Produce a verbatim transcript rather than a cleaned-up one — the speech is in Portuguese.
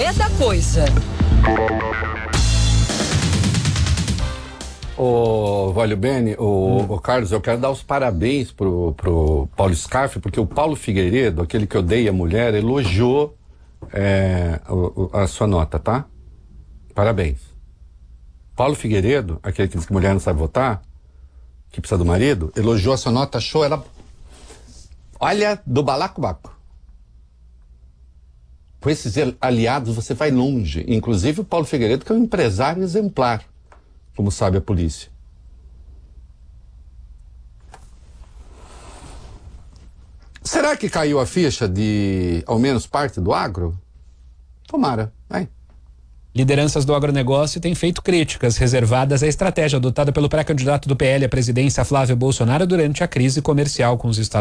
pé da coisa. Ô, Valio Bene, ô, hum. ô Carlos, eu quero dar os parabéns pro, pro Paulo Scarfe, porque o Paulo Figueiredo, aquele que odeia a mulher, elogiou é, o, o, a sua nota, tá? Parabéns. Paulo Figueiredo, aquele que diz que mulher não sabe votar, que precisa do marido, elogiou a sua nota, achou ela, olha, do balacobaco. Com esses aliados você vai longe, inclusive o Paulo Figueiredo, que é um empresário exemplar, como sabe a polícia. Será que caiu a ficha de, ao menos, parte do agro? Tomara, vai. Lideranças do agronegócio têm feito críticas reservadas à estratégia adotada pelo pré-candidato do P L à presidência, Flávio Bolsonaro, durante a crise comercial com os Estados Unidos.